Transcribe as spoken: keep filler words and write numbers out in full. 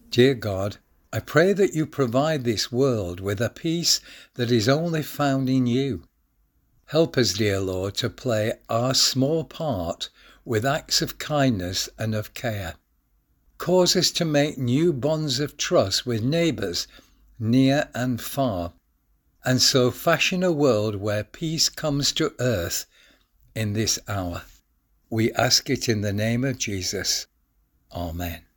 Dear God, I pray that you provide this world with a peace that is only found in you. Help us, dear Lord, to play our small part with acts of kindness and of care. Cause us to make new bonds of trust with neighbours near and far, and so fashion a world where peace comes to earth in this hour. We ask it in the name of Jesus. Amen.